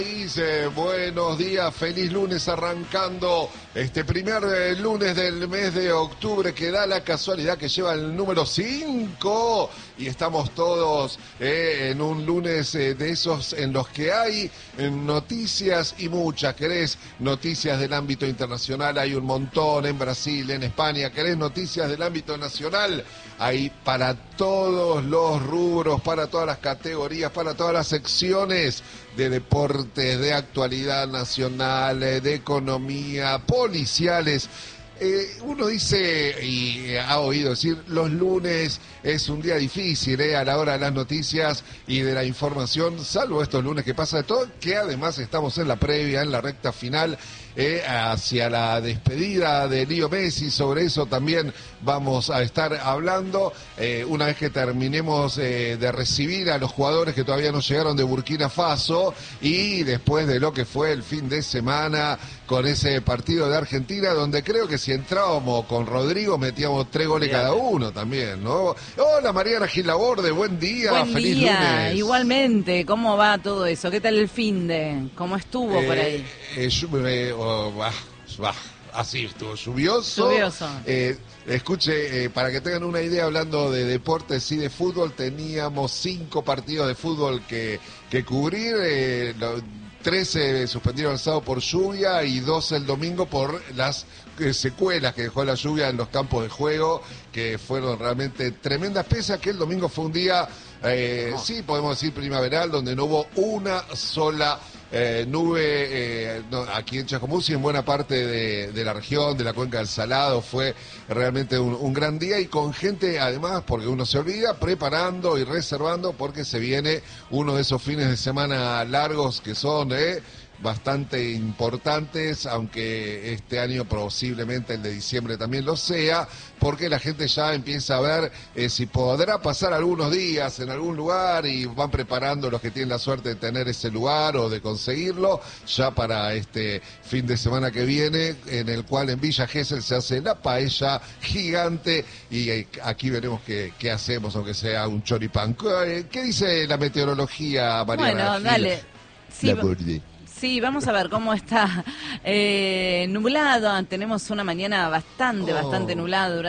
Buenos días, feliz lunes arrancando este primer lunes del mes de octubre que da la casualidad que lleva el número 5 y estamos todos en un lunes de esos en los que hay noticias y muchas. ¿Querés noticias del ámbito internacional? Hay un montón en Brasil, en España. ¿Querés noticias del ámbito nacional? Hay para todos los rubros, para todas las categorías, para todas las secciones de deportes, de actualidad nacional, de economía, policiales. Uno dice, y ha oído decir, los lunes es un día difícil a la hora de las noticias y de la información, salvo estos lunes que pasa de todo, que además estamos en la previa, en la recta final, hacia la despedida de Leo Messi. Sobre eso también vamos a estar hablando una vez que terminemos de recibir a los jugadores que todavía no llegaron de Burkina Faso y después de lo que fue el fin de semana con ese partido de Argentina, donde creo que si entrábamos con Rodrigo metíamos 3 goles cada uno también, ¿no? Hola Mariana Gilaborde, buen día, feliz lunes. Igualmente, ¿cómo va todo eso? ¿Qué tal el finde? ¿Cómo estuvo por ahí? Así estuvo, lluvioso. Escuche, para que tengan una idea, hablando de deportes y de fútbol, teníamos 5 partidos de fútbol que cubrir. 13 suspendieron el sábado por lluvia y 2 el domingo por las secuelas que dejó la lluvia en los campos de juego, que fueron realmente tremendas, pese a que el domingo fue un día, sí, podemos decir primaveral, donde no hubo una sola nube aquí en Chascomús y en buena parte de la región, de la cuenca del Salado. Fue realmente un gran día y con gente, además, porque uno se olvida, preparando y reservando, porque se viene uno de esos fines de semana largos que son bastante importantes, aunque este año posiblemente el de diciembre también lo sea, porque la gente ya empieza a ver si podrá pasar algunos días en algún lugar y van preparando los que tienen la suerte de tener ese lugar o de conseguirlo, ya para este fin de semana que viene, en el cual en Villa Gesell se hace la paella gigante y aquí veremos qué hacemos, aunque sea un choripán. ¿Qué dice la meteorología, Mariana? Bueno, dale. Sí, vamos a ver cómo está nublado. Tenemos una mañana bastante nublada.